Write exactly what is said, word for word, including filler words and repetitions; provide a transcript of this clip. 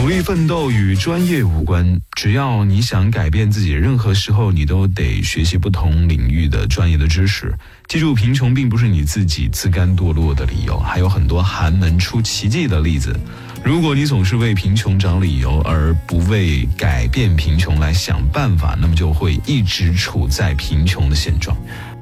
努力奋斗与专业无关，只要你想改变自己，任何时候你都得学习不同领域的专业的知识。记住，贫穷并不是你自己自甘堕落的理由，还有很多寒门出奇迹的例子。如果你总是为贫穷找理由，而不为改变贫穷来想办法，那么就会一直处在贫穷的现状。